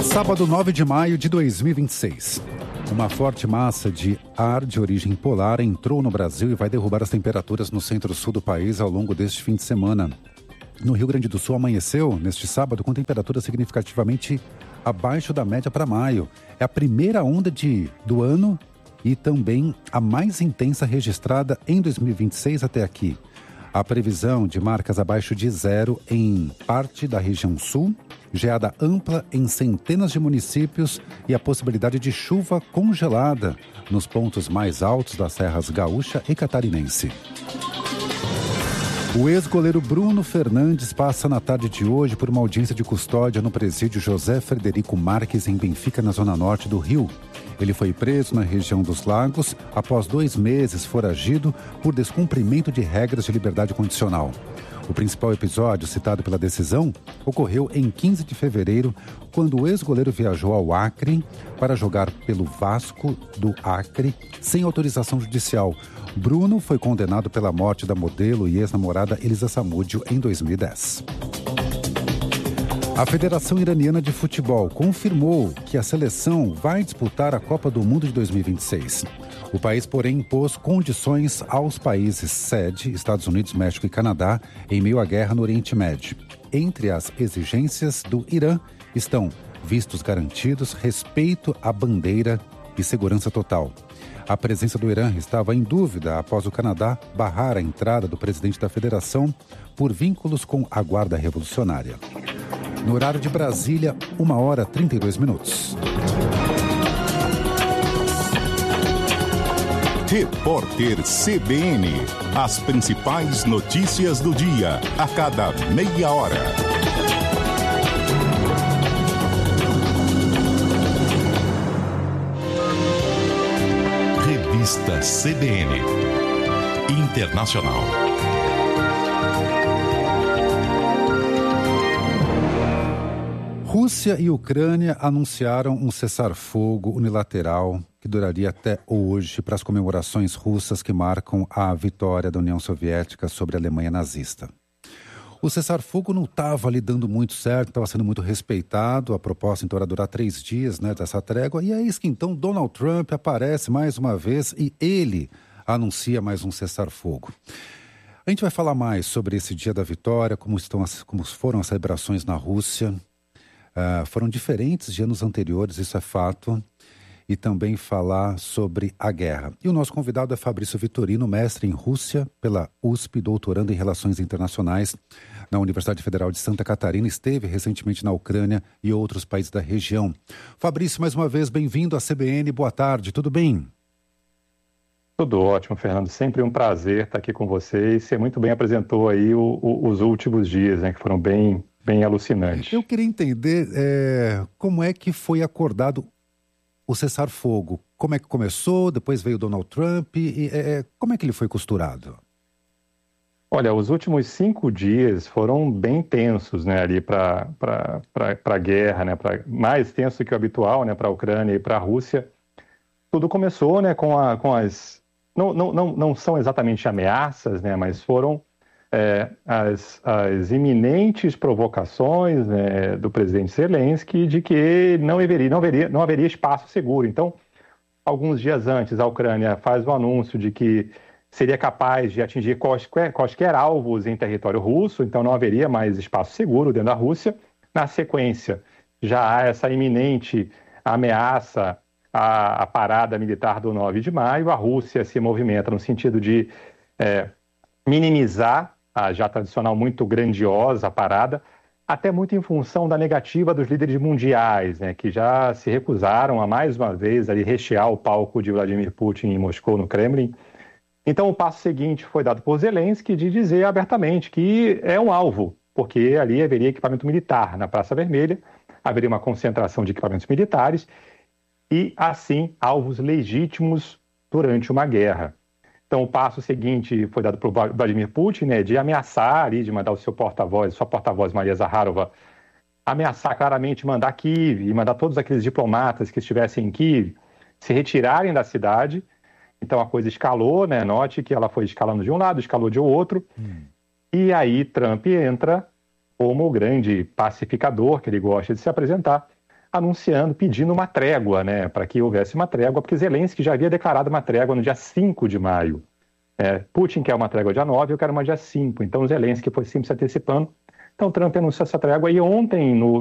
Sábado 9 de maio de 2026. Uma forte massa de ar de origem polar entrou no Brasil e vai derrubar as temperaturas no centro-sul do país ao longo deste fim de semana. No Rio Grande do Sul amanheceu, neste sábado, com temperatura significativamente abaixo da média para maio. É a primeira onda do ano e também a mais intensa registrada em 2026 até aqui. A previsão de marcas abaixo de zero em parte da região sul, geada ampla em centenas de municípios e a possibilidade de chuva congelada nos pontos mais altos das serras gaúcha e catarinense. O ex-goleiro Bruno Fernandes passa na tarde de hoje por uma audiência de custódia no presídio José Frederico Marques, em Benfica, na zona norte do Rio. Ele foi preso na região dos Lagos após 2 meses foragido por descumprimento de regras de liberdade condicional. O principal episódio citado pela decisão ocorreu em 15 de fevereiro, quando o ex-goleiro viajou ao Acre para jogar pelo Vasco do Acre sem autorização judicial. Bruno foi condenado pela morte da modelo e ex-namorada Elisa Samúdio em 2010. A Federação Iraniana de Futebol confirmou que a seleção vai disputar a Copa do Mundo de 2026. O país, porém, impôs condições aos países sede, Estados Unidos, México e Canadá, em meio à guerra no Oriente Médio. Entre as exigências do Irã estão vistos garantidos, respeito à bandeira e segurança total. A presença do Irã estava em dúvida após o Canadá barrar a entrada do presidente da federação por vínculos com a Guarda Revolucionária. No horário de Brasília, 1h32. Repórter CBN. As principais notícias do dia, a cada meia hora. Revista CBN Internacional. Rússia e Ucrânia anunciaram um cessar-fogo unilateral que duraria até hoje para as comemorações russas que marcam a vitória da União Soviética sobre a Alemanha nazista. O cessar-fogo não estava ali dando muito certo, estava sendo muito respeitado. A proposta então era durar 3 dias, dessa trégua. E é isso que então Donald Trump aparece mais uma vez e ele anuncia mais um cessar-fogo. A gente vai falar mais sobre esse dia da vitória, como foram as celebrações na Rússia. Foram diferentes de anos anteriores, isso é fato, e também falar sobre a guerra. E o nosso convidado é Fabrício Vitorino, mestre em Rússia pela USP, doutorando em Relações Internacionais na Universidade Federal de Santa Catarina, esteve recentemente na Ucrânia e outros países da região. Fabrício, mais uma vez, bem-vindo à CBN, boa tarde, tudo bem? Tudo ótimo, Fernando, sempre um prazer estar aqui com vocês. Você muito bem apresentou aí os últimos dias, que foram bem alucinante. Eu queria entender como é que foi acordado o cessar-fogo. Como é que começou, depois veio Donald Trump, como é que ele foi costurado? Olha, os últimos 5 dias foram bem tensos, ali para a guerra, mais tenso que o habitual, para a Ucrânia e para a Rússia. Tudo começou, com as... Não são exatamente ameaças, mas foram as iminentes provocações do presidente Zelensky de que não haveria espaço seguro. Então, alguns dias antes, a Ucrânia faz o anúncio de que seria capaz de atingir quaisquer alvos em território russo, então não haveria mais espaço seguro dentro da Rússia. Na sequência, já há essa iminente ameaça à parada militar do 9 de maio. A Rússia se movimenta no sentido de minimizar a já tradicional muito grandiosa parada, até muito em função da negativa dos líderes mundiais, que já se recusaram a mais uma vez ali rechear o palco de Vladimir Putin em Moscou, no Kremlin. Então o passo seguinte foi dado por Zelensky de dizer abertamente que é um alvo, porque ali haveria equipamento militar na Praça Vermelha, haveria uma concentração de equipamentos militares e, assim, alvos legítimos durante uma guerra. Então, o passo seguinte foi dado por Vladimir Putin, de ameaçar, de mandar o seu porta-voz, sua porta-voz Maria Zakharova, ameaçar claramente mandar Kiev e mandar todos aqueles diplomatas que estivessem em Kiev se retirarem da cidade. Então, a coisa escalou, note que ela foi escalando de um lado, escalou de outro. E aí Trump entra como o grande pacificador que ele gosta de se apresentar, anunciando, pedindo uma trégua, né, para que houvesse uma trégua, porque Zelensky já havia declarado uma trégua no dia 5 de maio. Putin quer uma trégua dia 9, eu quero uma dia 5. Então Zelensky foi sempre se antecipando. Então Trump anunciou essa trégua e ontem, no